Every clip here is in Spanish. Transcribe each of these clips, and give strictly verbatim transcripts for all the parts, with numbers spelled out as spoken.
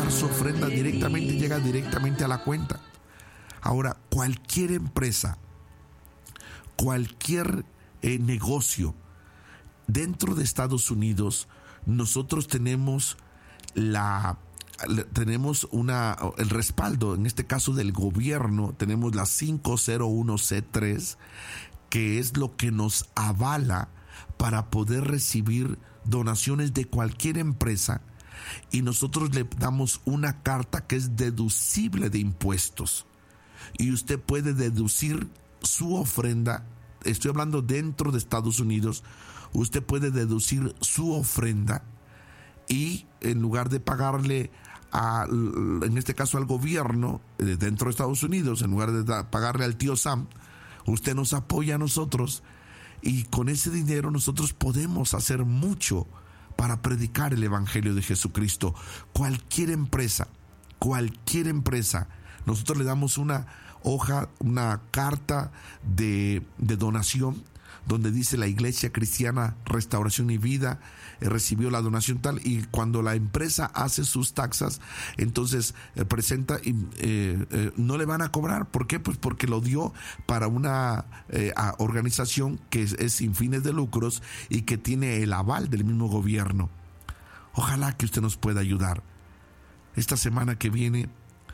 toda su ofrenda directamente, llega directamente a la cuenta. Ahora, cualquier empresa, cualquier eh, negocio dentro de Estados Unidos, nosotros tenemos la tenemos una el respaldo, en este caso del gobierno, tenemos la cinco cero uno C tres, que es lo que nos avala para poder recibir donaciones de cualquier empresa, y nosotros le damos una carta que es deducible de impuestos, y usted puede deducir su ofrenda. Estoy hablando dentro de Estados Unidos. Usted puede deducir su ofrenda y en lugar de pagarle a, en este caso al gobierno dentro de Estados Unidos, en lugar de da, pagarle al tío Sam, usted nos apoya a nosotros, y con ese dinero nosotros podemos hacer mucho para predicar el evangelio de Jesucristo. Cualquier empresa, cualquier empresa, nosotros le damos una hoja, una carta de, de donación, donde dice la Iglesia Cristiana Restauración y Vida eh, recibió la donación tal, y cuando la empresa hace sus taxas, entonces eh, presenta y eh, eh, no le van a cobrar. ¿Por qué? Pues porque lo dio para una eh, organización que es, es sin fines de lucros y que tiene el aval del mismo gobierno. Ojalá que usted nos pueda ayudar. Esta semana que viene,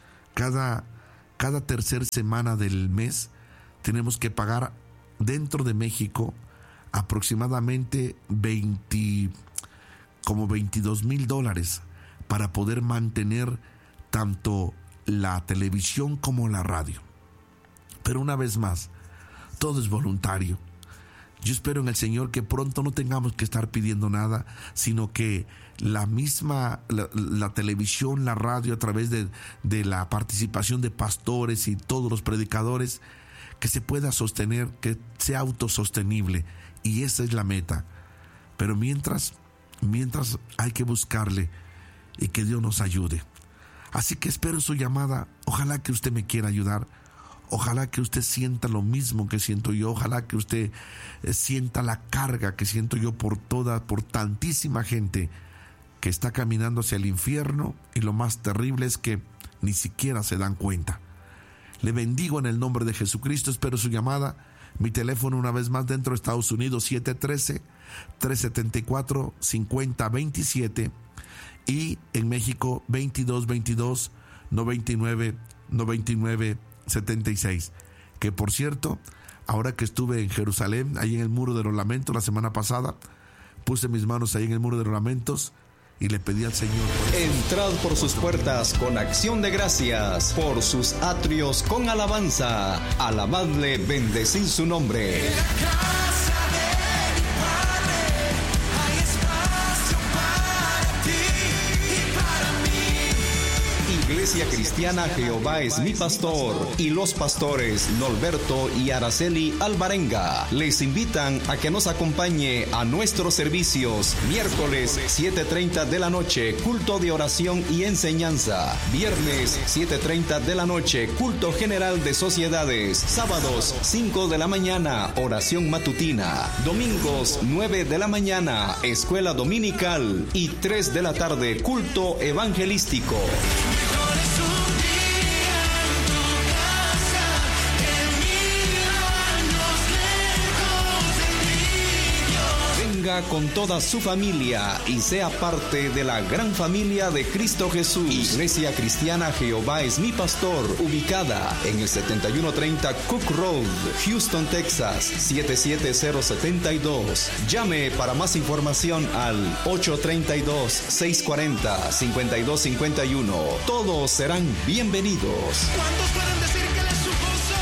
cada, cada tercera semana del mes, tenemos que pagar dentro de México aproximadamente veinte, como veintidós mil dólares para poder mantener tanto la televisión como la radio. Pero una vez más, todo es voluntario. Yo espero en el Señor que pronto no tengamos que estar pidiendo nada, sino que la misma, la, la televisión, la radio, a través de, de la participación de pastores y todos los predicadores, que se pueda sostener, que sea autosostenible, y esa es la meta. Pero mientras, mientras hay que buscarle y que Dios nos ayude. Así que espero su llamada. Ojalá que usted me quiera ayudar. Ojalá que usted sienta lo mismo que siento yo. Ojalá que usted eh, sienta la carga que siento yo por toda, por tantísima gente que está caminando hacia el infierno, y lo más terrible es que ni siquiera se dan cuenta. Le bendigo en el nombre de Jesucristo. Espero su llamada. Mi teléfono, una vez más, dentro de Estados Unidos, siete uno tres, tres siete cuatro, cinco cero dos siete, y en México veintidós veintidós, noventa y nueve, noventa y nueve, setenta y seis. Que por cierto, ahora que estuve en Jerusalén, ahí en el Muro de los Lamentos la semana pasada, puse mis manos ahí en el Muro de los Lamentos y le pedí al Señor. Entrad por sus puertas con acción de gracias, por sus atrios con alabanza. Alabadle, bendecid su nombre. Iglesia Cristiana Jehová es mi pastor, y los pastores Norberto y Araceli Alvarenga les invitan a que nos acompañe a nuestros servicios miércoles siete treinta de la noche, culto de oración y enseñanza; viernes siete treinta de la noche, culto general de sociedades; sábados cinco de la mañana, oración matutina; domingos nueve de la mañana, escuela dominical; y tres de la tarde, culto evangelístico. Con toda su familia y sea parte de la gran familia de Cristo Jesús. Iglesia Cristiana Jehová es mi pastor, ubicada en el setenta y uno treinta Cook Road, Houston, Texas siete siete cero siete dos. Llame para más información al ocho tres dos, seis cuatro cero, cinco dos cinco uno. Todos serán bienvenidos. ¿Cuántos pueden decir que Él es su gozo?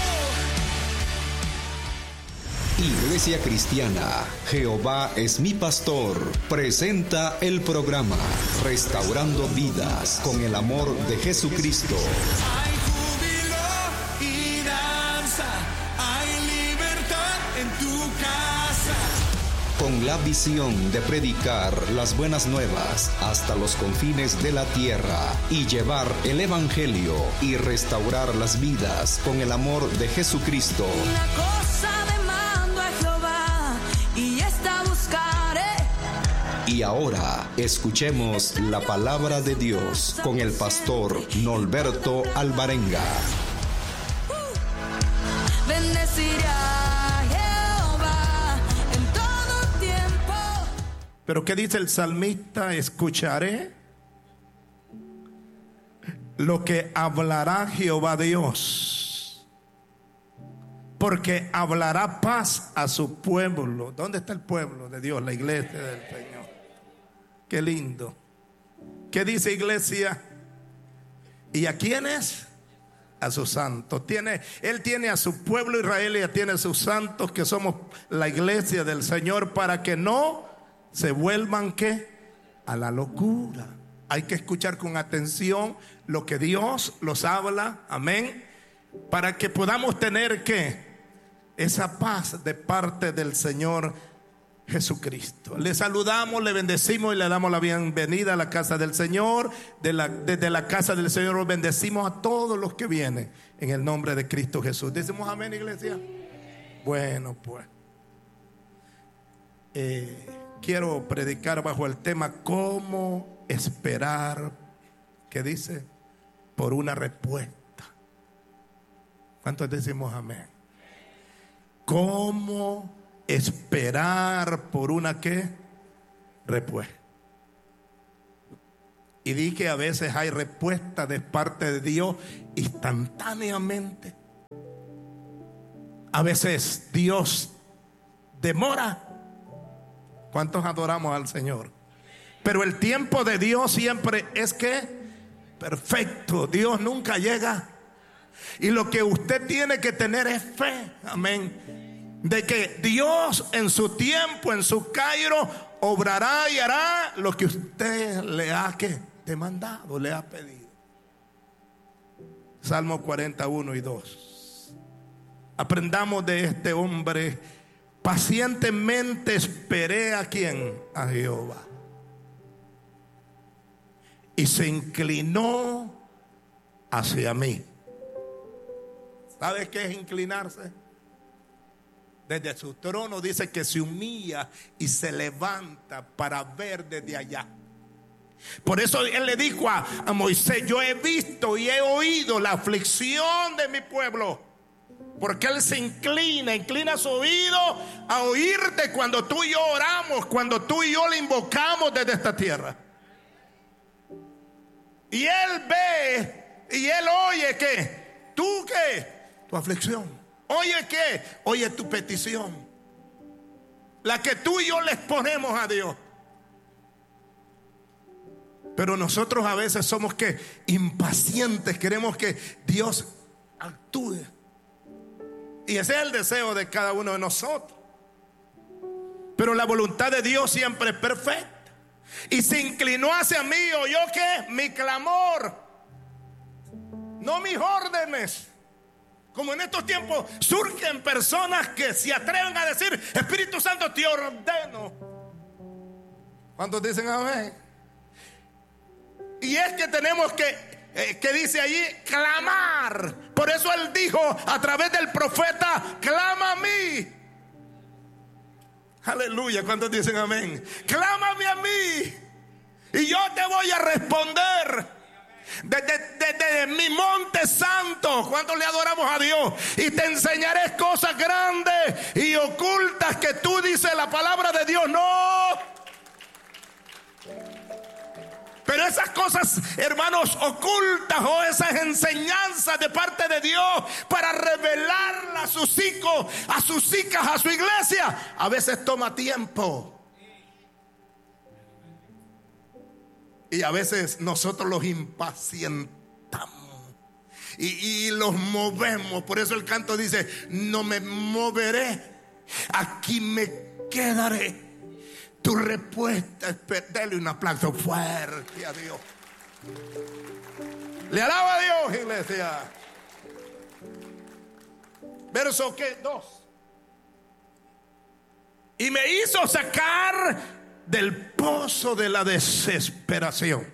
Iglesia Cristiana Jehová es mi pastor presenta el programa Restaurando Vidas con el amor de Jesucristo. Hay júbilo y danza, hay libertad en tu casa. Con la visión de predicar las buenas nuevas hasta los confines de la tierra y llevar el evangelio y restaurar las vidas con el amor de Jesucristo. Una cosa demando a Jehová, y esta buscaré. Y ahora escuchemos la palabra de Dios con el pastor Norberto Alvarenga. Bendeciré a Jehová en todo tiempo. Pero ¿qué dice el salmista? Escucharé lo que hablará Jehová Dios, porque hablará paz a su pueblo. ¿Dónde está el pueblo de Dios? La iglesia del Señor. Qué lindo. ¿Qué dice iglesia? ¿Y a quiénes? A sus santos. Tiene, él tiene a su pueblo Israel y tiene a sus santos, que somos la iglesia del Señor, para que no se vuelvan ¿qué? A la locura. Hay que escuchar con atención lo que Dios los habla, amén, para que podamos tener ¿qué? Esa paz de parte del Señor Jesucristo. Le saludamos, le bendecimos y le damos la bienvenida a la casa del Señor. De la, desde la casa del Señor bendecimos a todos los que vienen en el nombre de Cristo Jesús. Decimos amén, iglesia. Bueno, pues eh, quiero predicar bajo el tema cómo esperar, ¿qué dice? Por una respuesta. ¿Cuántos decimos amén? ¿Cómo esperar por una qué? Respuesta. Y di que a veces hay respuesta de parte de Dios instantáneamente. A veces Dios demora. ¿Cuántos adoramos al Señor? Pero el tiempo de Dios siempre es que perfecto. Dios nunca llega. Y lo que usted tiene que tener es fe, amén, de que Dios en su tiempo, en su cairo, obrará y hará lo que usted le ha ¿qué? demandado, le ha pedido. Salmo cuarenta y uno y dos. Aprendamos de este hombre. Pacientemente esperé a quién, a Jehová, y se inclinó hacia mí. ¿Sabe qué es inclinarse? Desde su trono dice que se humilla y se levanta para ver desde allá. Por eso él le dijo a, a Moisés: yo he visto y he oído la aflicción de mi pueblo. Porque él se inclina, inclina su oído a oírte cuando tú y yo oramos, cuando tú y yo le invocamos desde esta tierra. Y él ve y él oye que tú qué, tu aflicción. Oye qué, oye tu petición, la que tú y yo les ponemos a Dios. Pero nosotros a veces somos que impacientes, queremos que Dios actúe. Y ese es el deseo de cada uno de nosotros. Pero la voluntad de Dios siempre es perfecta. Y se inclinó hacia mí, oyó que mi clamor, no mis órdenes. Como en estos tiempos surgen personas que se atreven a decir: Espíritu Santo, te ordeno. ¿Cuántos dicen amén? Y es que tenemos que Eh, que dice allí, clamar. Por eso él dijo a través del profeta: clama a mí. Aleluya. ¿Cuántos dicen amén? Clámame a mí y yo te voy a responder desde, desde mi monte santo. ¿Cuántos le adoramos a Dios? Y te enseñaré cosas grandes y ocultas que tú, dices la palabra de Dios, no. Pero esas cosas, hermanos, ocultas, o esas enseñanzas de parte de Dios para revelarlas a sus hijos, a sus hijas, a su iglesia, a veces toma tiempo. Y a veces nosotros los impacientamos y, y los movemos. Por eso el canto dice: no me moveré, aquí me quedaré. Tu respuesta es darle un aplauso fuerte a Dios. Le alaba a Dios, iglesia. Verso que dos. Y me hizo sacar del pozo de la desesperación.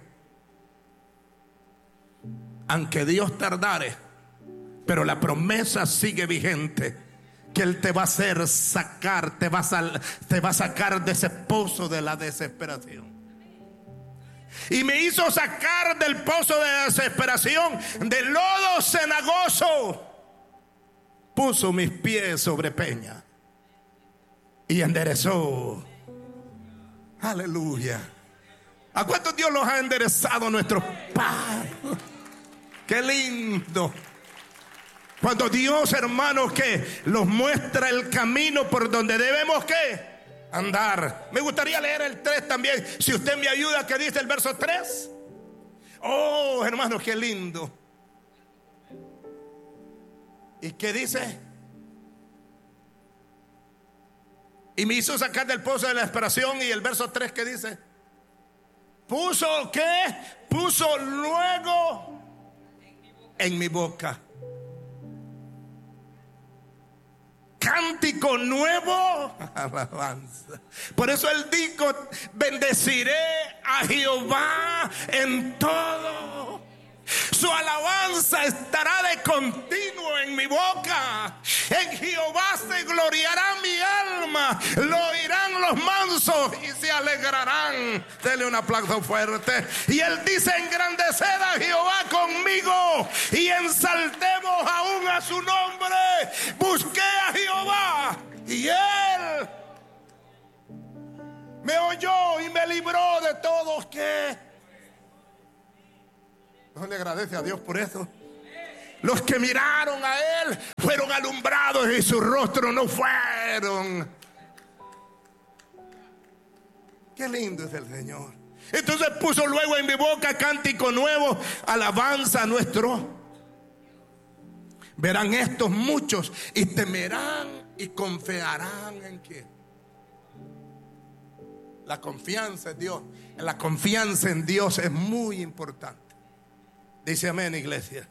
Aunque Dios tardare, pero la promesa sigue vigente. que Él te va a hacer sacar, te va a, sal, te va a sacar de ese pozo de la desesperación. Y me hizo sacar del pozo de la desesperación, del lodo cenagoso. Puso mis pies sobre peña y enderezó. Aleluya. ¿A cuántos Dios los ha enderezado nuestros pasos? Qué lindo. Cuando Dios, hermanos, que los muestra el camino por donde debemos que andar. Me gustaría leer el tres también, si usted me ayuda. ¿Qué dice el verso tres? Oh, hermanos, qué lindo. ¿Y qué dice? Y me hizo sacar del pozo de la desesperación. Y el verso tres, ¿qué dice? Puso, ¿qué? Puso luego en mi boca cántico nuevo, alabanza. Por eso él dijo: bendeciré a Jehová en todo. Su alabanza estará de continuo en mi boca. En Jehová se gloriará mi alma. Lo oirán los mansos y se alegrarán. Dele un aplauso fuerte. Y él dice: engrandeced a Jehová conmigo y ensaltemos aún a su nombre. Busqué a Jehová y él me oyó y me libró de todos que... No le agradece a Dios por eso. Los que miraron a él fueron alumbrados y sus rostros no fueron. Qué lindo es el Señor. Entonces puso luego en mi boca cántico nuevo, alabanza a nuestro. Verán estos muchos y temerán y confiarán en quién. La confianza en Dios. La confianza en Dios es muy importante. Dice amén, iglesia.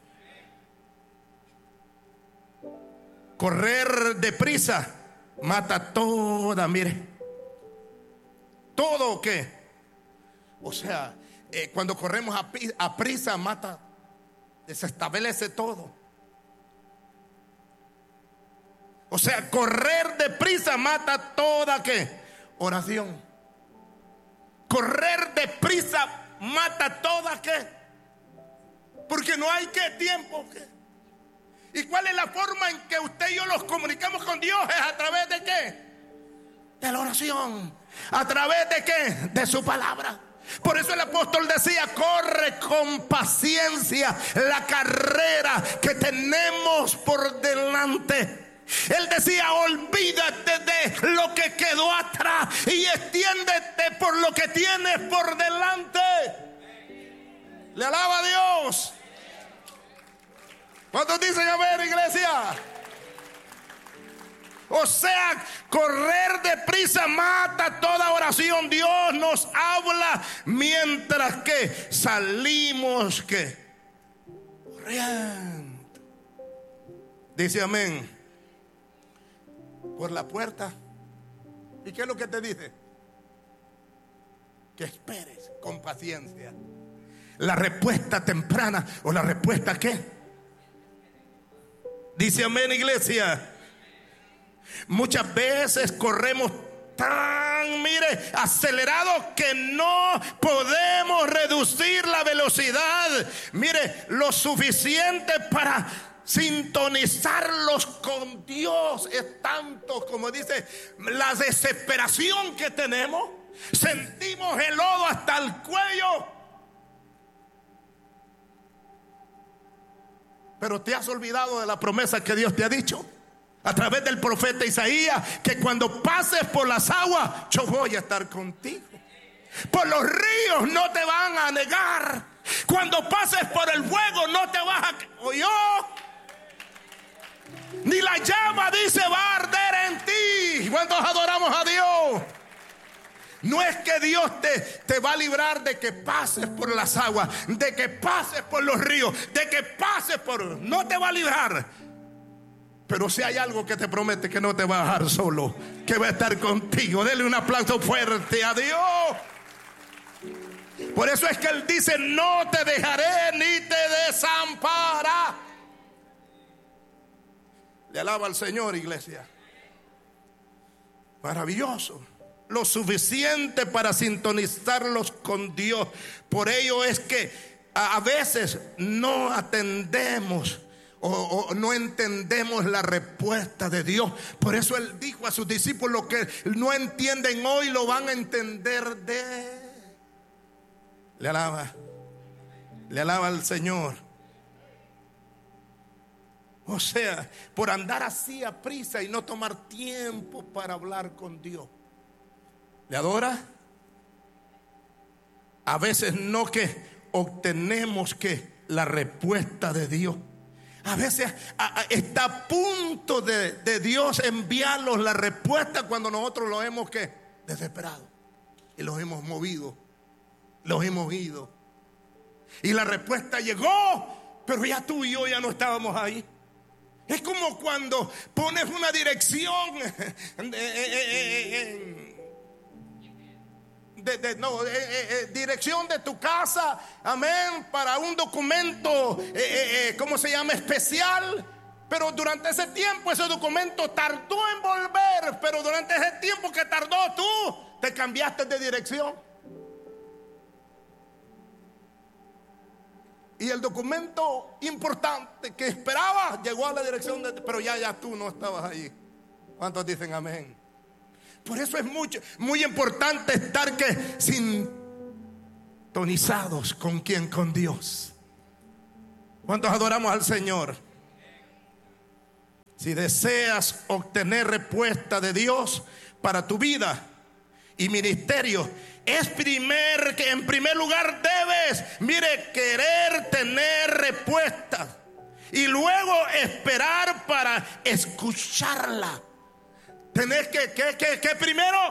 Correr deprisa mata toda, mire. ¿Todo o qué? O sea, eh, cuando corremos a, a prisa mata, desestablece todo. O sea, correr deprisa mata toda, ¿qué? Oración. Correr deprisa mata toda, ¿qué? Porque no hay que tiempo. ¿Qué? ¿Y cuál es la forma en que usted y yo nos comunicamos con Dios? Es a través de qué? De la oración. ¿A través de qué? De su palabra. Por eso el apóstol decía: corre con paciencia la carrera que tenemos por delante. Él decía: olvídate de lo que quedó atrás y extiéndete por lo que tienes por delante. Le alaba a Dios. ¿Cuántos dicen amén, iglesia? O sea, correr deprisa mata toda oración. Dios nos habla mientras que salimos que corriendo. Dice amén. Por la puerta. ¿Y qué es lo que te dice? Que esperes con paciencia la respuesta temprana o la respuesta ¿qué? Dice amén, iglesia. Muchas veces corremos tan, mire, acelerados que no podemos reducir la velocidad, mire, lo suficiente para sintonizarlos con Dios. Es tanto, como dice, la desesperación que tenemos. Sentimos el lodo hasta el cuello. Pero te has olvidado de la promesa que Dios te ha dicho a través del profeta Isaías, que cuando pases por las aguas yo voy a estar contigo. Por los ríos no te van a negar. Cuando pases por el fuego no te vas a... ¿Oyó? Ni la llama, dice, va a arder en ti. ¿Cuántos adoramos a Dios? No es que Dios te, te va a librar de que pases por las aguas, de que pases por los ríos, de que pases por... No te va a librar. Pero si hay algo que te promete, que no te va a dejar solo, que va a estar contigo. Dele un aplauso fuerte a Dios. Por eso es que Él dice: no te dejaré ni te desampararé. Le alaba al Señor, iglesia. Maravilloso. Lo suficiente para sintonizarlos con Dios. Por ello es que a veces no atendemos o, o no entendemos la respuesta de Dios. Por eso Él dijo a sus discípulos: lo que no entienden hoy lo van a entender de... Le alaba. Le alaba al Señor. O sea, por andar así a prisa y no tomar tiempo para hablar con Dios. ¿Le adora? A veces no que obtenemos que la respuesta de Dios. A veces a, a, está a punto de, de Dios enviarnos la respuesta cuando nosotros lo hemos que desesperado y los hemos movido, los hemos ido. Y la respuesta llegó, pero ya tú y yo ya no estábamos ahí. Es como cuando pones una dirección en De, de, no, eh, eh, dirección de tu casa, amén, para un documento, eh, eh, ¿cómo se llama? Especial. Pero durante ese tiempo ese documento tardó en volver. Pero durante ese tiempo que tardó, tú te cambiaste de dirección. Y el documento importante que esperaba llegó a la dirección de, pero ya, ya tú no estabas ahí. ¿Cuántos dicen amén? Por eso es mucho, muy importante estar que sintonizados con quién, con Dios. ¿Cuántos adoramos al Señor? Si deseas obtener respuesta de Dios para tu vida y ministerio, es primer que en primer lugar debes, mire, querer tener respuesta y luego esperar para escucharla. Tenés que, que, que, que primero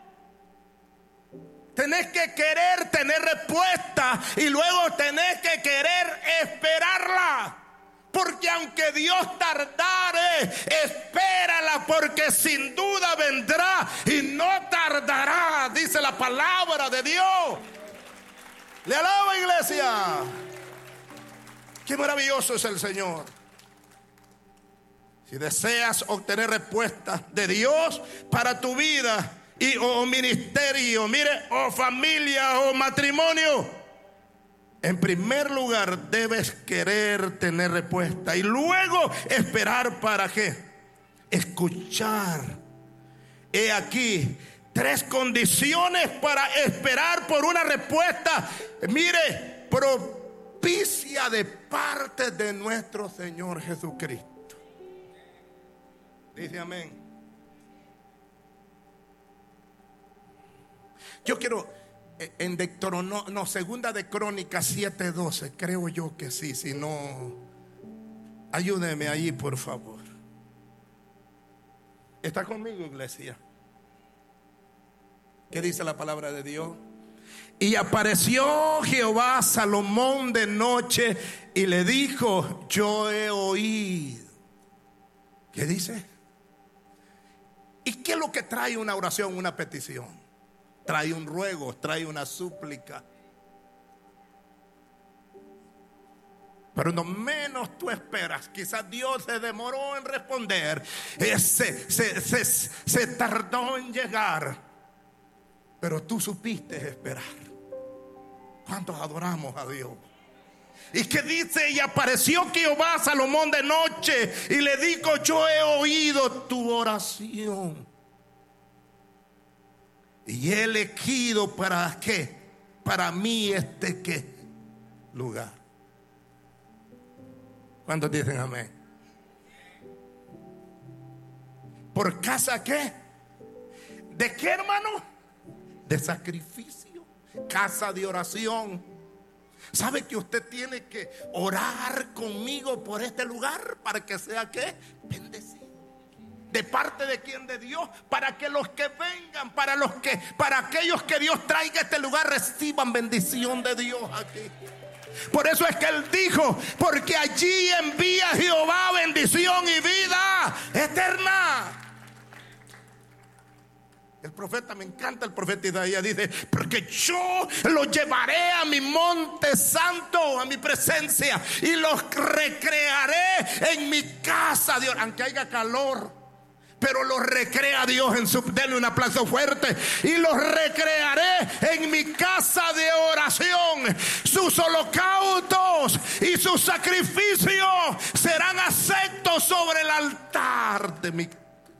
tenés que querer tener respuesta y luego tenés que querer esperarla. Porque aunque Dios tardare, espérala, porque sin duda vendrá y no tardará, dice la palabra de Dios. Le alaba, iglesia. Qué maravilloso es el Señor. Si deseas obtener respuesta de Dios para tu vida y o ministerio, mire, o familia o matrimonio, en primer lugar debes querer tener respuesta y luego esperar para qué, escuchar. He aquí tres condiciones para esperar por una respuesta, mire, propicia de parte de nuestro Señor Jesucristo. Dice amén. Yo quiero en Deuteronomio, no, segunda de Crónicas siete doce, creo yo que sí. Si no, ayúdeme allí, por favor. ¿Está conmigo, iglesia? ¿Qué dice la palabra de Dios? Y apareció Jehová a Salomón de noche y le dijo: yo he oído. ¿Qué dice? ¿Y qué es lo que trae una oración, una petición? Trae un ruego, trae una súplica. Pero no menos tú esperas. Quizás Dios se demoró en responder, eh, se, se, se, se tardó en llegar, pero tú supiste esperar. ¿Cuántos adoramos a Dios? ¿Y qué dice? Y apareció Jehová a Salomón de noche y le dijo: yo he oído tu oración y he elegido para qué, para mí este qué lugar. ¿Cuántos dicen amén? ¿Por casa qué? ¿De qué, hermano? De sacrificio, casa de oración. ¿Sabe que usted tiene que orar conmigo por este lugar para que sea qué? Bendecido. ¿De parte de quién? De Dios. Para que los que vengan, para los que, para aquellos que Dios traiga a este lugar, reciban bendición de Dios aquí. Por eso es que Él dijo: porque allí envía Jehová bendición y vida eterna. El El profeta, me encanta el profeta Isaías, dice: porque yo los llevaré a mi monte santo, a mi presencia, y los recrearé en mi casa, Dios, aunque haya calor, pero los recrea Dios en su, denle un aplauso fuerte, y los recrearé en mi casa de oración. Sus holocaustos y sus sacrificios serán aceptos sobre el altar de mi casa.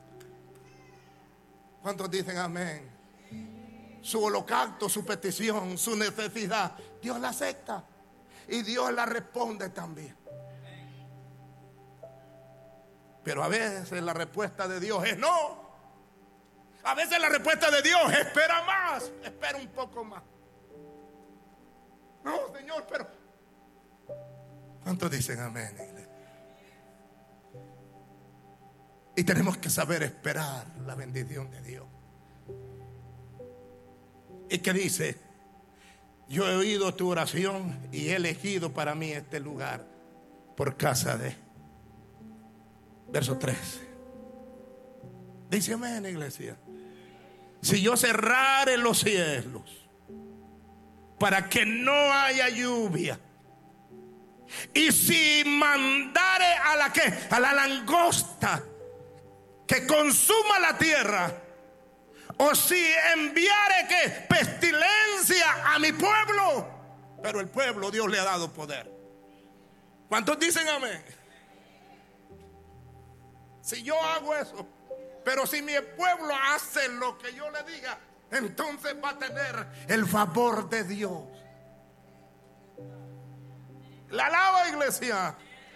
¿Cuántos dicen amén? Su holocausto, su petición, su necesidad, Dios la acepta y Dios la responde también. Pero a veces la respuesta de Dios es no. A veces la respuesta de Dios es espera más, espera un poco más. No, Señor, pero ¿cuántos dicen amén, iglesia? Y tenemos que saber esperar la bendición de Dios. ¿Y qué dice? Yo he oído tu oración y he elegido para mí este lugar por casa de. Verso tres. Dice amén, iglesia. Si yo cerrare los cielos para que no haya lluvia, y si mandare a la que a la langosta que consuma la tierra, o si enviare que pestilencia a mi pueblo, pero el pueblo Dios le ha dado poder. ¿Cuántos dicen amén? Si yo hago eso, pero si mi pueblo hace lo que yo le diga, entonces va a tener el favor de Dios. La alaba, iglesia.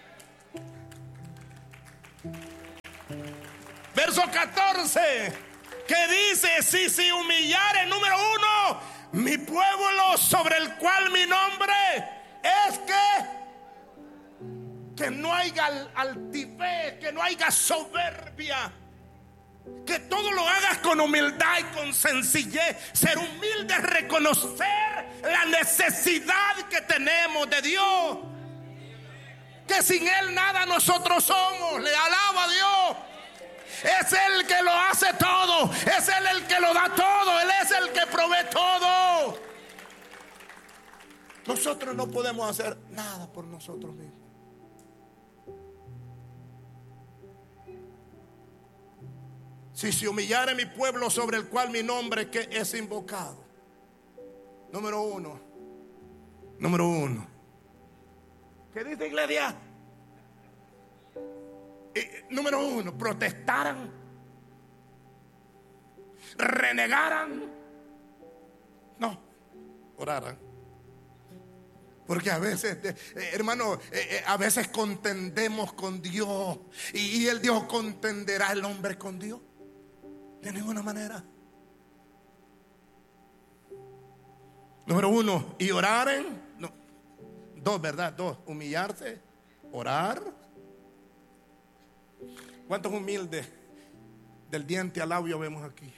Verso catorce, que dice: si se humillare, número uno, mi pueblo sobre el cual mi nombre es que que no haya altivez, que no haya soberbia, que todo lo hagas con humildad y con sencillez. Ser humilde, reconocer la necesidad que tenemos de Dios, que sin Él nada nosotros somos. Le alaba a Dios. Es Él que lo hace todo, es Él el que lo da todo, Él es el que provee todo. Nosotros no podemos hacer nada por nosotros mismos. Si se humillare mi pueblo sobre el cual mi nombre que es invocado. Número uno. Número uno. ¿Qué dice, iglesia? Eh, número uno, protestaran, renegaran, no, oraran. Porque a veces, eh, hermano, eh, eh, a veces contendemos con Dios, y, y el Dios contenderá el hombre con Dios. De ninguna manera. Número uno, y oraren. No. Dos, ¿verdad? Dos, humillarse, orar. ¿Cuántos humildes del diente al labio vemos aquí?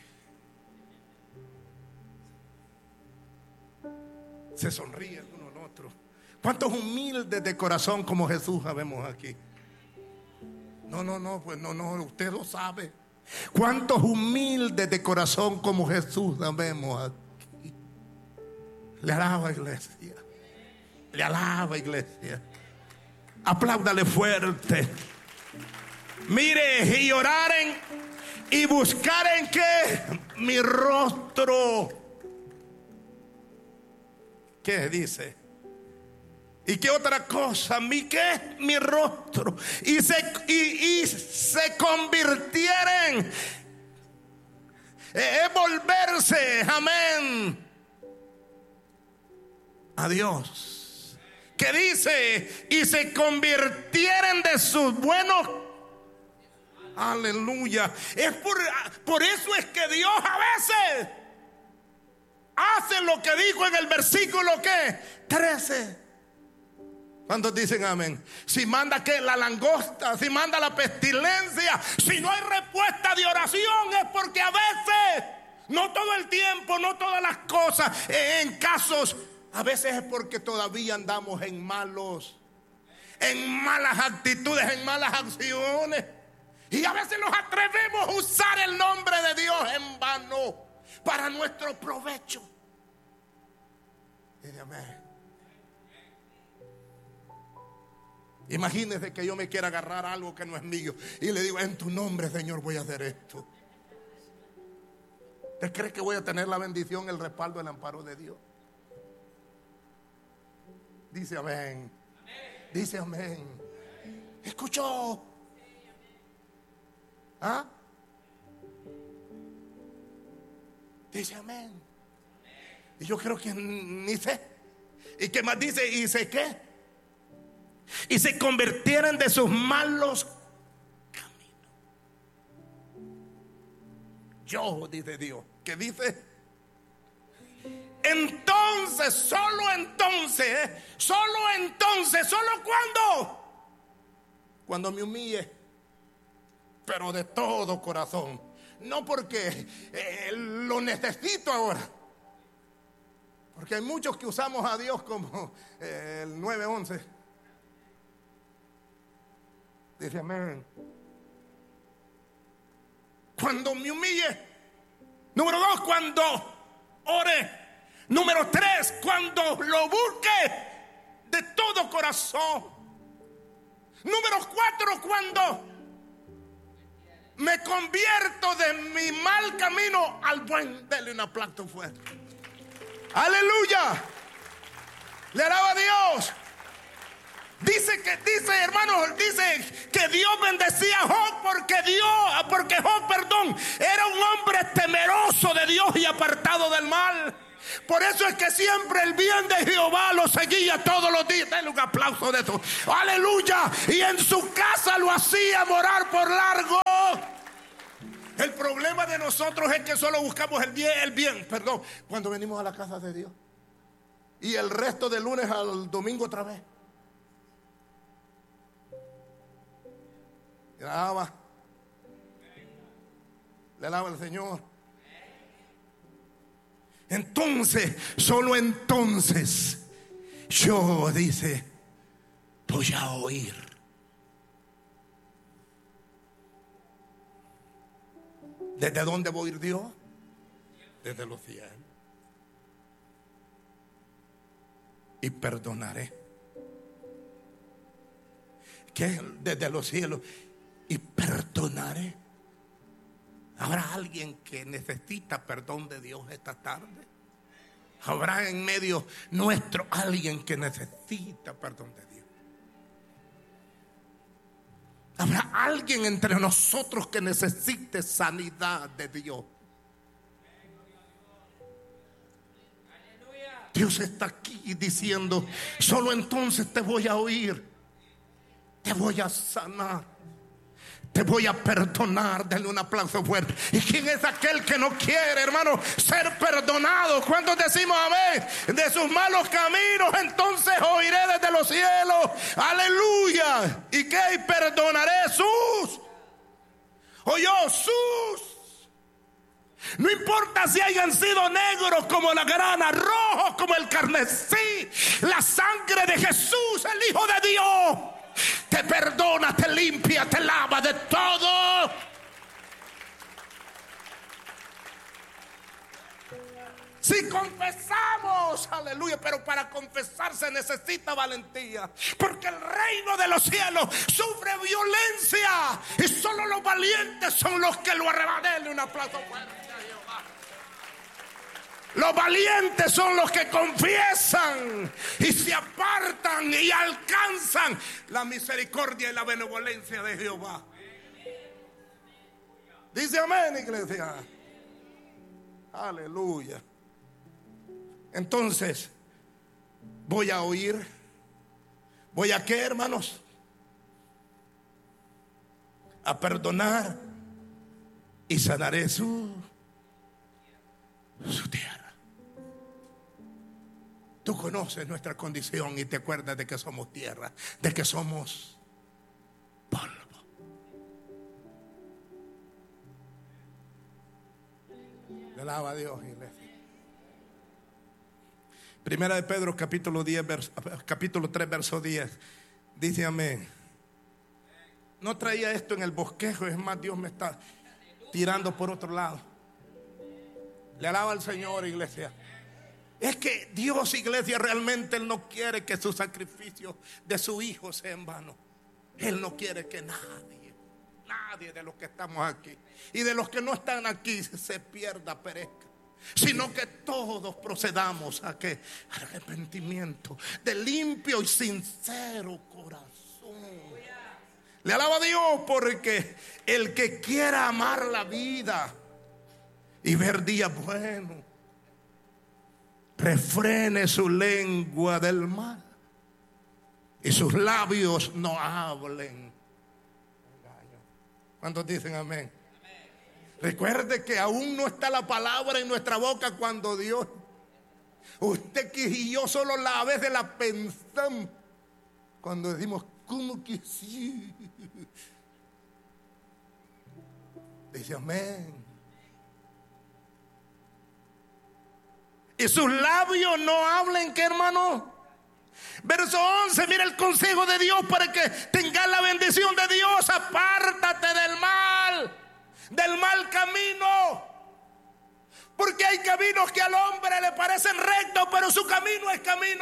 Se sonríen uno al otro. ¿Cuántos humildes de corazón como Jesús vemos aquí? No, no, no, pues no, no, usted lo sabe. ¿Cuántos humildes de corazón como Jesús vemos aquí? Le alaba, iglesia. Le alaba, iglesia. Apláudale fuerte. Mire, y oraren y buscaren que mi rostro. ¿Qué dice? ¿Y qué otra cosa? ¿Mi qué? Mi rostro. Y se, y, y se convirtieren. Es eh, volverse, amén, a Dios. Que dice: y se convirtieren de sus buenos. Aleluya. Es por, por eso es que Dios a veces hace lo que dijo en el versículo ¿qué? trece. ¿Cuántos dicen amén? Si manda que la langosta, si manda la pestilencia, si no hay respuesta de oración, es porque a veces, no todo el tiempo, no todas las cosas, en casos, a veces es porque todavía andamos en malos, en malas actitudes, en malas acciones. Y a veces nos atrevemos a usar el nombre de Dios en vano. para nuestro provecho. Dice amén. Imagínese que yo me quiera agarrar algo que no es mío y le digo: en tu nombre, Señor, voy a hacer esto. ¿Usted cree que voy a tener la bendición, el respaldo, el amparo de Dios? Dice amén. Dice amén. ¿Escuchó? ¿Ah? Dice amén. Y yo creo que ni sé. ¿Y qué más dice? ¿Y sé qué? Y se convirtieran de sus malos caminos. Yo, dice Dios, que dice: entonces, solo entonces, solo entonces, solo cuando, cuando me humille, pero de todo corazón, no porque eh, lo necesito ahora, porque hay muchos que usamos a Dios como eh, el nueve once. Dice amén. Cuando me humille. Número dos, cuando ore. Número tres, cuando lo busque de todo corazón. Número cuatro, cuando me convierto de mi mal camino al buen. Dele un aplauso fuerte. Aleluya. Le alaba a Dios. Dice que, dice hermanos, dice que Dios bendecía a Job porque Dios, porque Job, perdón, era un hombre temeroso de Dios y apartado del mal. Por eso es que siempre el bien de Jehová lo seguía todos los días. Denle un aplauso de eso. Aleluya. Y en su casa lo hacía morar por largo. El problema de nosotros es que solo buscamos el bien, el bien, perdón, cuando venimos a la casa de Dios. Y el resto de lunes al domingo otra vez. Le alaba. Le alaba al Señor. Entonces, solo entonces, yo, dice, voy a oír. ¿Desde dónde va a oír Dios? Desde los cielos. Y perdonaré. ¿Qué? Desde los cielos. Y perdonaré. ¿Habrá alguien que necesita perdón de Dios esta tarde? ¿Habrá en medio nuestro alguien que necesita perdón de Dios? ¿Habrá alguien entre nosotros que necesite sanidad de Dios? Dios está aquí diciendo: solo entonces te voy a oír, te voy a sanar, te voy a perdonar. Denle un aplauso fuerte. ¿Y quién es aquel que no quiere, hermano, ser perdonado? ¿Cuántos decimos amén? De sus malos caminos, entonces oiré desde los cielos. Aleluya. ¿Y qué? Y perdonaré sus. O yo, sus. No importa si hayan sido negros como la grana, rojos como el carmesí. La sangre de Jesús, el Hijo de Dios, te perdona, te limpia, te lava de todo. Si confesamos, aleluya, pero para confesar se necesita valentía, porque el reino de los cielos sufre violencia y solo los valientes son los que lo arrebatan. Denle un aplauso fuerte a Jehová. Los valientes son los que confiesan y se apartan y alcanzan la misericordia y la benevolencia de Jehová. Dice amén, iglesia. Aleluya. Entonces, voy a oír. ¿Voy a qué, hermanos? A perdonar y sanaré su, su tierra. Tú conoces nuestra condición y te acuerdas de que somos tierra, de que somos polvo. Le alaba a Dios, iglesia. Primera de Pedro, capítulo diez, verso, capítulo tres, verso diez. Dice amén. No traía esto en el bosquejo, es más, Dios me está tirando por otro lado. Le alaba al Señor, iglesia. Es que Dios, iglesia, realmente Él no quiere que su sacrificio de su Hijo sea en vano. Él no quiere que nadie, nadie de los que estamos aquí y de los que no están aquí se pierda, perezca, sino que todos procedamos a que arrepentimiento de limpio y sincero corazón. Le alaba a Dios, porque el que quiera amar la vida y ver días buenos, refrene su lengua del mal y sus labios no hablen engaño. ¿Cuántos dicen amén? Amén. Recuerde que aún no está la palabra en nuestra boca cuando Dios, usted y yo solo la vez de la pensamos cuando decimos ¿cómo que sí? Dice amén. Y sus labios no hablen, ¿qué, hermano? Verso once, mira el consejo de Dios para que tengas la bendición de Dios. Apártate del mal, del mal camino. Porque hay caminos que al hombre le parecen rectos, pero su camino es camino.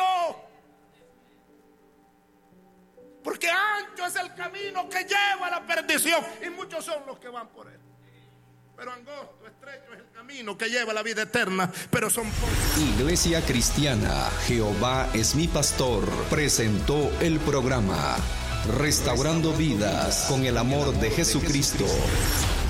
Porque ancho es el camino que lleva a la perdición y muchos son los que van por él. Pero angosto, estrecho es el camino que lleva a la vida eterna, pero son pocos. Iglesia Cristiana Jehová es mi pastor presentó el programa Restaurando Vidas con el amor de Jesucristo.